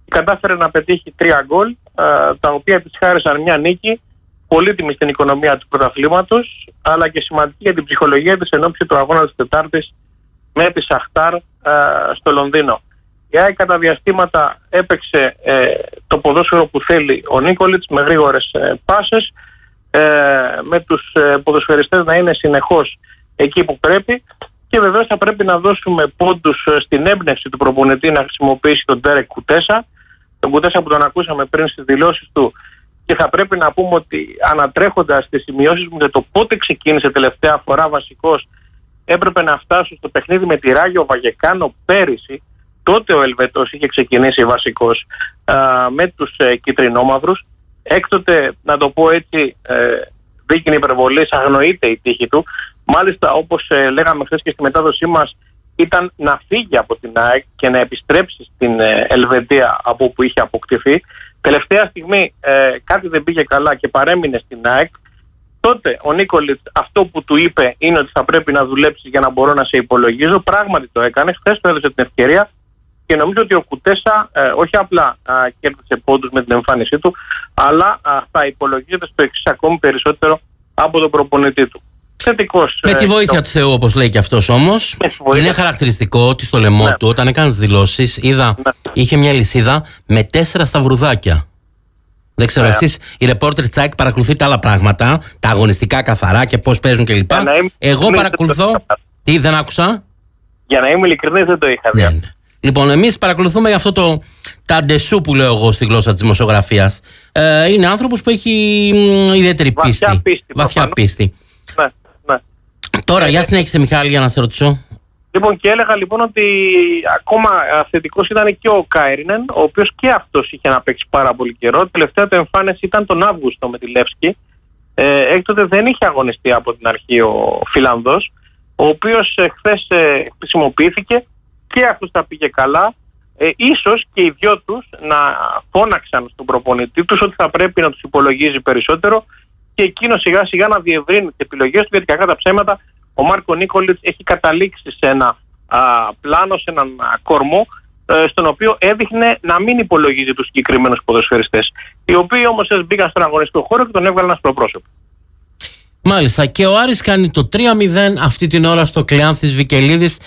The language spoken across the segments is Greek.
κατάφερε να πετύχει 3 γκολ, τα οποία της χάρισαν μια νίκη πολύτιμη στην οικονομία του πρωταθλήματος, αλλά και σημαντική για την ψυχολογία της εν ώψη του αγώνα της Τετάρτης με τη Σαχτάρ στο Λονδίνο. Η ΑΕΚ κατά διαστήματα έπαιξε το ποδόσφαιρο που θέλει ο Νίκολιτς, με γρήγορες πάσες, με τους ποδοσφαιριστές να είναι συνεχώς εκεί που πρέπει, και βεβαίως θα πρέπει να δώσουμε πόντους στην έμπνευση του προπονητή να χρησιμοποιήσει τον Ντέρεκ Κουτέσα, τον Κουτέσα που τον ακούσαμε πριν στις δηλώσεις του, και θα πρέπει να πούμε ότι ανατρέχοντας τις σημειώσεις μου για το πότε ξεκίνησε τελευταία φορά βασικός, έπρεπε να φτάσω στο παιχνίδι με τη Ράγιο Βαγεκάνο πέρυσι. Τότε ο Ελβετός είχε ξεκινήσει βασικός με τους κυτρινόμαυρους. Έκτοτε, να το πω έτσι, δίκαινη υπερβολής, αγνοείται η τύχη του. Μάλιστα, όπως λέγαμε χθες και στη μετάδοσή μας, ήταν να φύγει από την ΑΕΚ και να επιστρέψει στην Ελβετία από όπου είχε αποκτηθεί. Τελευταία στιγμή κάτι δεν πήγε καλά και παρέμεινε στην ΑΕΚ. Τότε ο Νίκολιτς αυτό που του είπε είναι ότι θα πρέπει να δουλέψει για να μπορώ να σε υπολογίζω. Πράγματι το έκανε. Χθες του έδωσε την ευκαιρία και νομίζω ότι ο Κουτέσα όχι απλά κέρδισε πόντους με την εμφάνισή του, αλλά θα υπολογίζεται στο εξής ακόμη περισσότερο από τον προπονητή του. Θετικός, με τη βοήθεια του Θεού, όπως λέει και αυτός όμως. Είναι χαρακτηριστικό ότι στο λαιμό του, όταν έκανε τις δηλώσεις, είδα, είχε μια λυσίδα με 4 σταυρουδάκια. Δεν ξέρω, εσείς οι ρεπόρτερ Τσάκ παρακολουθείτε άλλα πράγματα, τα αγωνιστικά καθαρά και πώς παίζουν κλπ. Εγώ παρακολουθώ. Τι, δεν άκουσα. Για να είμαι ειλικρινής, δεν το είχα δει. Ναι. Λοιπόν, εμείς παρακολουθούμε αυτό το ταντεσού που λέω εγώ στη γλώσσα της δημοσιογραφίας. Είναι άνθρωπος που έχει ιδιαίτερη πίστη. Βαθιά πίστη. Ναι. Τώρα, για συνέχισε, Μιχάλη, για να σε ρωτήσω. Λοιπόν, και έλεγα λοιπόν ότι ακόμα θετικός ήταν και ο Κάιρινεν, ο οποίος και αυτός είχε να παίξει πάρα πολύ καιρό. Τελευταία του εμφάνιση ήταν τον Αύγουστο με τη Λεύσκη. Έκτοτε δεν είχε αγωνιστεί από την αρχή ο Φιλανδός, ο οποίος χθες χρησιμοποιήθηκε και αυτός τα πήγε καλά. Ίσως και οι δυο τους να φώναξαν στον προπονητή τους ότι θα πρέπει να τους υπολογίζει περισσότερο και εκείνο σιγά σιγά να διευρύνει τις επιλογές του, γιατί κακά τα ψέματα ο Μάρκο Νίκολιτς έχει καταλήξει σε ένα πλάνο, σε έναν κορμό, στον οποίο έδειχνε να μην υπολογίζει τους συγκεκριμένους ποδοσφαιριστές, οι οποίοι όμως μπήκαν στον αγωνιστικό χώρο και τον έβγαλαν στο πρόσωπο. Μάλιστα, και ο Άρης κάνει το 3-0 αυτή την ώρα στο Κλεάνθης Βικελίδης.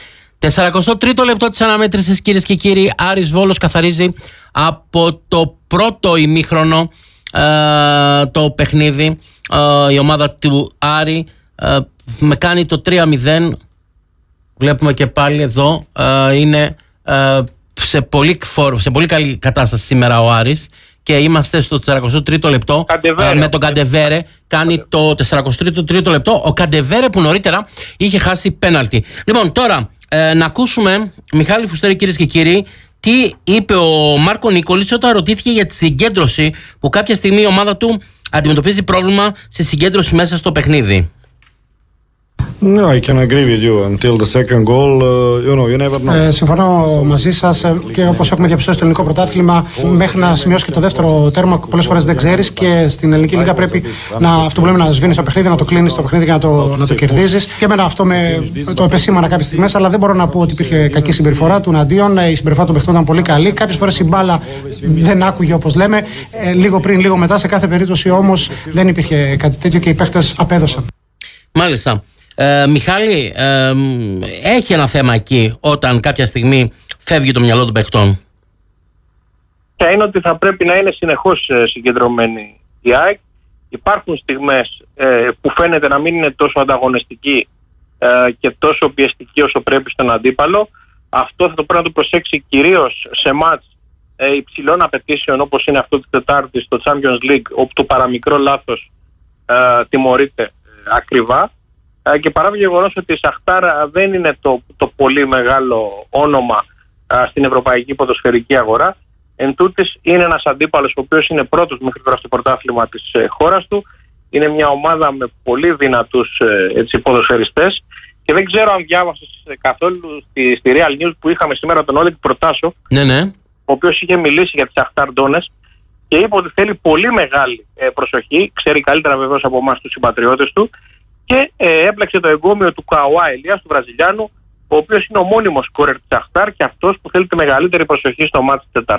43ο λεπτό της αναμέτρησης, κυρίες και κύριοι. Άρης Βόλος καθαρίζει από το πρώτο ημίχρονο το παιχνίδι. Η ομάδα του Άρη με κάνει το 3-0. Βλέπουμε και πάλι εδώ είναι σε πολύ καλή κατάσταση σήμερα ο Άρης και είμαστε στο 43ο λεπτό. Με τον Καντεβέρε κάνει το 43ο λεπτό. Ο Καντεβέρε που νωρίτερα είχε χάσει πέναλτι. Λοιπόν, τώρα να ακούσουμε, Μιχάλη Φουστέρη, κυρίες και κύριοι, τι είπε ο Μάρκο Νίκολιτς όταν ρωτήθηκε για τη συγκέντρωση, που κάποια στιγμή η ομάδα του αντιμετωπίζει πρόβλημα στη συγκέντρωση μέσα στο παιχνίδι. No, I can agree with you. Until the second goal, you never know. Συμφωνώ μαζί σας και όπως έχουμε διαπιστώσει στο ελληνικό πρωτάθλημα, μέχρι να σημειώσει και το δεύτερο τέρμα, πολλές φορές δεν ξέρεις και στην ελληνική λίγα πρέπει αυτό που λέμε να σβήνεις το παιχνίδι, να το κλείνεις το παιχνίδι και να το κερδίζεις. Και εμένα αυτό το επεσήμανα κάποιες στιγμές, αλλά δεν μπορώ να πω ότι υπήρχε κακή συμπεριφορά του εναντίον. Η συμπεριφορά των παιχτών ήταν πολύ καλή. Κάποιες φορές η μπάλα δεν άκουγε όπως λέμε. Λίγο πριν, λίγο μετά, σε κάθε περίπτωση όμως δεν υπήρχε κάτι τέτοιο και οι παίχτες απέδωσαν. Μάλιστα. Μιχάλη, έχει ένα θέμα εκεί όταν κάποια στιγμή φεύγει το μυαλό των παιχτών. Και είναι ότι θα πρέπει να είναι συνεχώς συγκεντρωμένη η ΑΕΚ. Υπάρχουν στιγμές που φαίνεται να μην είναι τόσο ανταγωνιστική και τόσο πιεστική όσο πρέπει στον αντίπαλο. Αυτό θα το πρέπει να το προσέξει κυρίως σε μάτς υψηλών απαιτήσεων όπως είναι αυτό της Τετάρτης στο Champions League, όπου το παραμικρό λάθος τιμωρείται ακριβά. Και παρά το γεγονός ότι η Σαχτάρα δεν είναι το πολύ μεγάλο όνομα στην ευρωπαϊκή ποδοσφαιρική αγορά, εν τούτης είναι ένας αντίπαλος ο οποίος είναι πρώτος μέχρι τώρα στο πρωτάθλημα της χώρας του. Είναι μια ομάδα με πολύ δυνατούς ποδοσφαιριστές και δεν ξέρω αν διάβασες καθόλου στη Real News που είχαμε σήμερα τον Όλεκ Προτάσο, ο οποίος είχε μιλήσει για τις Σαχτάρ Ντόνες και είπε ότι θέλει πολύ μεγάλη προσοχή, ξέρει καλύτερα βεβαίως από εμάς τους συμπατριώτες του, και έπλεξε το εγκόμιο του Καουά Ελίας, του Βραζιλιάνου, ο οποίος είναι ο μόνιμος σκόρερ της Σαχτάρ και αυτός που θέλει τη μεγαλύτερη προσοχή στο μάτι της Τετάρτης.